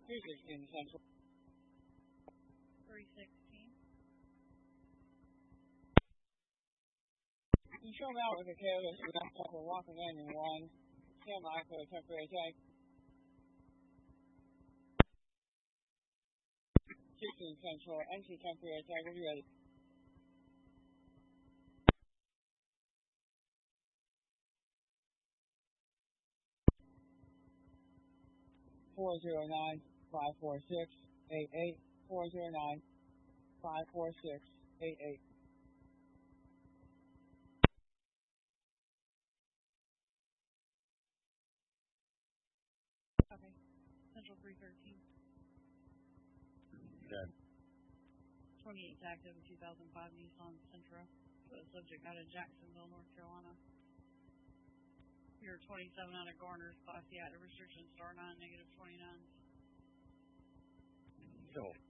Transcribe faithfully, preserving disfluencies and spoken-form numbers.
three sixteen Central. three sixteen. You show me out with the careless without proper walking in and one. Stand by for a temporary check. sixteen Central, entry temporary check. Will be ready. four zero nine, five four six, eight eight. four zero nine, five four six, eight eight. Okay. Central three thirteen. Good. twenty-eight active two thousand five Nissan Sentra. For the subject out of Jacksonville, North Carolina. Here twenty-seven out of Garner's, Class C active restriction, star nine, negative twenty-nine. Cool.